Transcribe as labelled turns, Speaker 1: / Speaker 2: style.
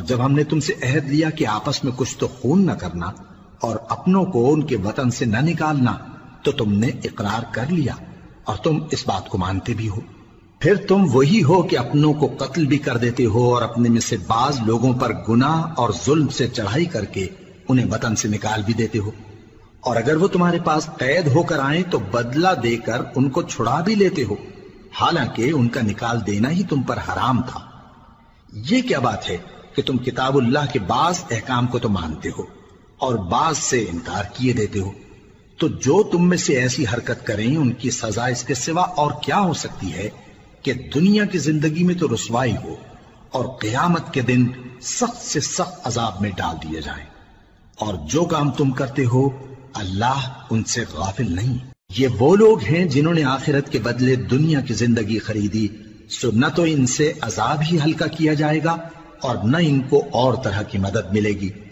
Speaker 1: اور جب ہم نے تم سے عہد لیا کہ آپس میں کچھ تو خون نہ کرنا اور اپنوں کو ان کے وطن سے نہ نکالنا، تو تم نے اقرار کر لیا اور تم اس بات کو مانتے بھی ہو۔ پھر تم وہی ہو کہ اپنوں کو قتل بھی کر دیتے ہو اور اپنے میں سے بعض لوگوں پر گناہ اور ظلم سے چڑھائی کر کے انہیں وطن سے نکال بھی دیتے ہو، اور اگر وہ تمہارے پاس قید ہو کر آئیں تو بدلہ دے کر ان کو چھڑا بھی لیتے ہو، حالانکہ ان کا نکال دینا ہی تم پر حرام تھا۔ یہ کیا بات ہے کہ تم کتاب اللہ کے بعض احکام کو تو مانتے ہو اور بعض سے انکار کیے دیتے ہو؟ تو جو تم میں سے ایسی حرکت کریں ان کی سزا اس کے سوا اور کیا ہو سکتی ہے کہ دنیا کی زندگی میں تو رسوائی ہو اور قیامت کے دن سخت سے سخت عذاب میں ڈال دیے جائیں۔ اور جو کام تم کرتے ہو اللہ ان سے غافل نہیں۔ یہ وہ لوگ ہیں جنہوں نے آخرت کے بدلے دنیا کی زندگی خریدی، سو نہ تو ان سے عذاب ہی ہلکا کیا جائے گا اور نہ ان کو اور طرح کی مدد ملے گی۔